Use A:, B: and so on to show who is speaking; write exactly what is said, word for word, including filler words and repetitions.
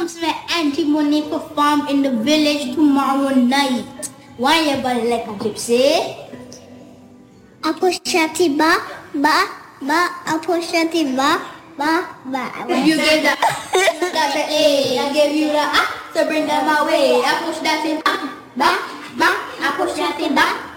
A: comes my Auntie Monique perform in the village tomorrow night. Why you body like a gypsy?
B: Apostrophe ba, ba, ba, apostrophe ba, ba, ba.
A: You gave the that's the A, I gave you the A, so bring them away. I push that in ba, ba, I push that in ba.